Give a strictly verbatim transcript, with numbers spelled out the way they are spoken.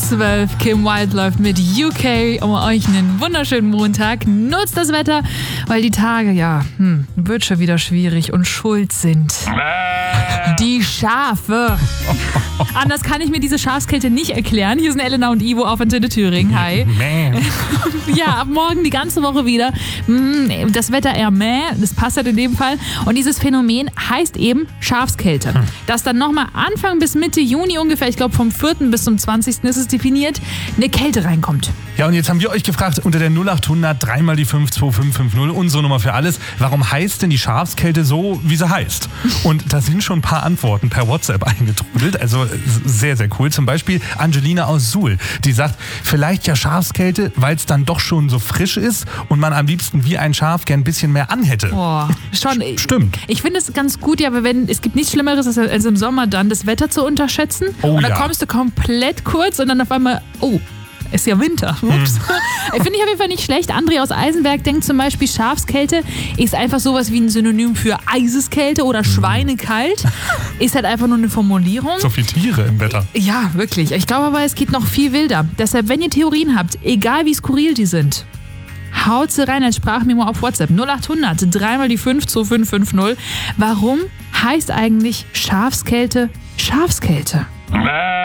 zwölf. Kim Wilde läuft mit U K, um euch einen wunderschönen Montag. Nutzt das Wetter, weil die Tage, ja, hm, wird schon wieder schwierig und schuld sind die Schafe. Anders kann ich mir diese Schafskälte nicht erklären. Hier sind Elena und Ivo auf Antenne Thüringen. Hi. Ja, ab morgen die ganze Woche wieder. Das Wetter eher mäh, das passt halt in dem Fall. Und dieses Phänomen heißt eben Schafskälte. Dass dann nochmal Anfang bis Mitte Juni ungefähr, ich glaube vom vierten bis zum zwanzigsten ist es definiert, eine Kälte reinkommt. Ja, und jetzt haben wir euch gefragt, unter der null acht hundert dreimal die fünf zwei fünf fünf null, unsere Nummer für alles, warum heißt denn die Schafskälte so, wie sie heißt? Und da sind schon ein paar Antworten per WhatsApp eingetrudelt, also sehr, sehr cool. Zum Beispiel Angelina aus Suhl, die sagt, vielleicht ja Schafskälte, weil es dann doch schon so frisch ist und man am liebsten wie ein Schaf gern ein bisschen mehr anhätte. Boah, schon. Stimmt. Ich finde es ganz gut, ja, aber wenn, es gibt nichts Schlimmeres, als im Sommer dann das Wetter zu unterschätzen. Oh, und dann ja. kommst du komplett kurz und dann auf einmal, oh, ist ja Winter. Ups. Hm. Finde ich auf jeden Fall nicht schlecht. André aus Eisenberg denkt zum Beispiel, Schafskälte ist einfach sowas wie ein Synonym für Eiseskälte oder Schweinekalt. Ist halt einfach nur eine Formulierung. So viele Tiere im Wetter. Ja, wirklich. Ich glaube aber, es geht noch viel wilder. Deshalb, wenn ihr Theorien habt, egal wie skurril die sind, haut sie rein als Sprachmemo auf WhatsApp. null acht hundert dreimal die fünf zwei fünf fünf null. Warum heißt eigentlich Schafskälte Schafskälte?